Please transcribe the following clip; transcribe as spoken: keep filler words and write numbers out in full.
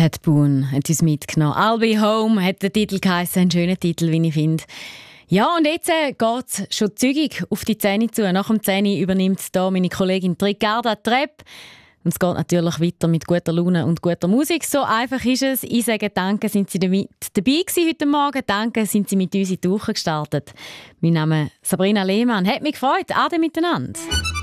Pat Boone hat uns mitgenommen. «I'll be home» hat der Titel geheissen, ein schöner Titel, wie ich finde. Ja, und jetzt äh, geht es schon zügig auf die Zähne zu. Nach dem Zähne übernimmt hier meine Kollegin Ricarda Trepp. Und es geht natürlich weiter mit guter Laune und guter Musik. So einfach ist es. Ich sage danke, sind Sie damit dabei gewesen heute Morgen. Danke, sind Sie mit uns in die Woche gestartet. Mein Name ist Sabrina Lehmann. Hat mich gefreut. Ade miteinander.